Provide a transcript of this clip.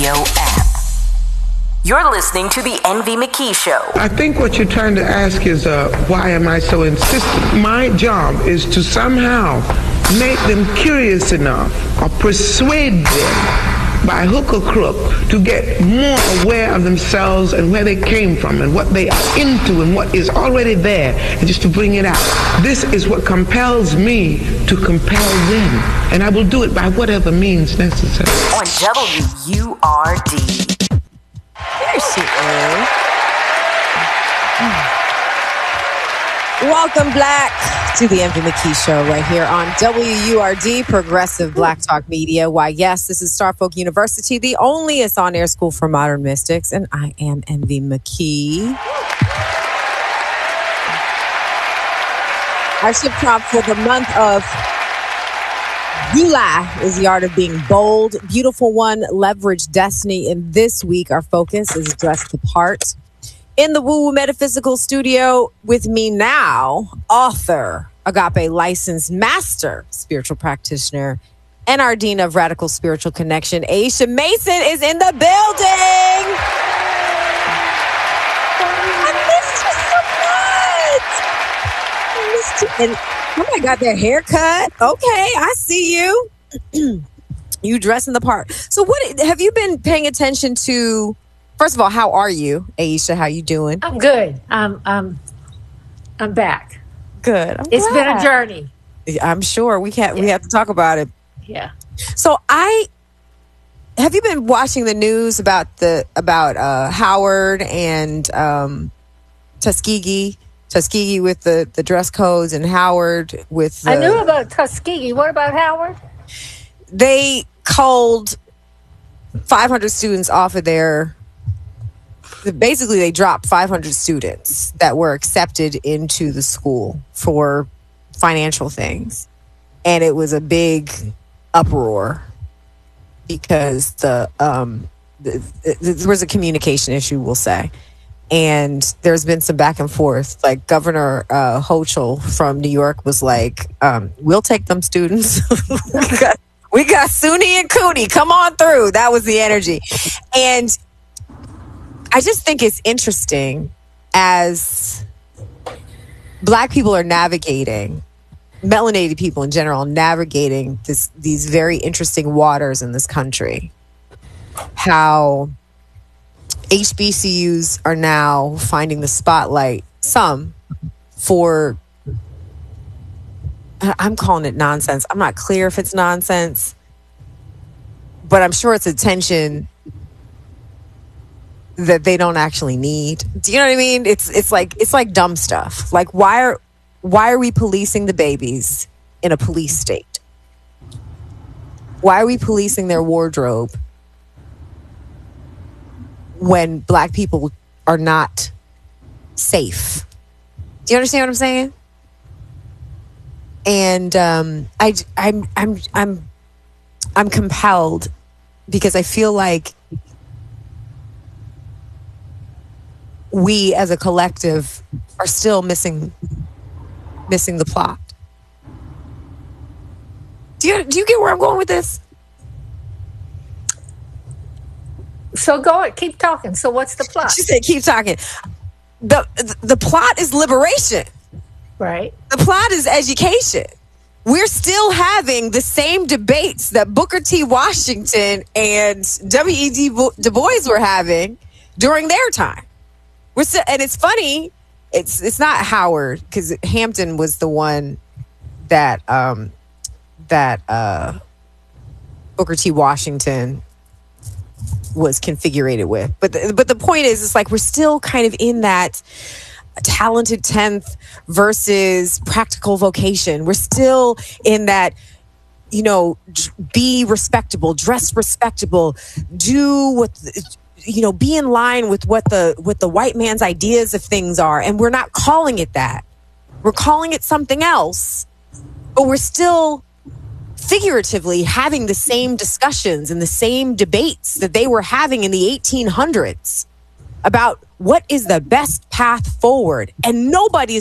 Radio app. You're listening to the Envy McKee Show. I think what you're trying to ask is, why am I so insistent? My job is to somehow make them curious enough or persuade them by hook or crook to get more aware of themselves and where they came from and what they are into and what is already there, and just to bring it out. This is what compels me to compel them, and I will do it by whatever means necessary. On WURD. There she is. Welcome back to the Envy McKee Show right here on WURD, Progressive Black Talk Media. Why, yes, this is Starfolk University, the onlyest on-air school for modern mystics, and I am Envy McKee. Our ship prompt for the month of July is the art of being bold. Beautiful one, leverage destiny. And this week, our focus is dress the part. In the Woo Woo Metaphysical Studio with me now, author, Agape licensed master, spiritual practitioner, and our dean of Radical Spiritual Connection, Aisha Mason, is in the building. I missed you so much. And oh my God, their haircut. Okay, I see you. You dressing the part. So what have you been paying attention to? First of all, how are you, Aisha? How you doing? I'm good. I'm back. Good. It's been a journey. I'm sure we have to talk about it. Yeah. So have you been watching the news about Howard and Tuskegee with the dress codes, and Howard with I knew about Tuskegee. What about Howard? They culled 500 students off of their. Basically, they dropped 500 students that were accepted into the school for financial things. And it was a big uproar because there was a communication issue, we'll say. And there's been some back and forth. Like Governor Hochul from New York was like, we'll take them students. we got SUNY and CUNY. Come on through. That was the energy. And I just think it's interesting as Black people are navigating, melanated people in general, navigating these very interesting waters in this country, how HBCUs are now finding the spotlight, some for, I'm calling it nonsense. I'm not clear if it's nonsense, but I'm sure it's attention that they don't actually need. Do you know what I mean? It's like dumb stuff. Like why are we policing the babies in a police state? Why are we policing their wardrobe when Black people are not safe? Do you understand what I'm saying? And I'm compelled because I feel like we as a collective are still missing the plot. Do you get where I'm going with this? So keep talking. So what's the plot? She said, keep talking. The plot is liberation. Right. The plot is education. We're still having the same debates that Booker T. Washington and W.E.B. Du Bois were having during their time. We're still, and it's funny. It's not Howard, because Hampton was the one that Booker T. Washington was configurated with. But the point is, it's like we're still kind of in that talented 10th versus practical vocation. We're still in that, be respectable, dress respectable, do what. Be in line with what the white man's ideas of things are. And we're not calling it that. We're calling it something else. But we're still figuratively having the same discussions and the same debates that they were having in the 1800s about what is the best path forward. And nobody is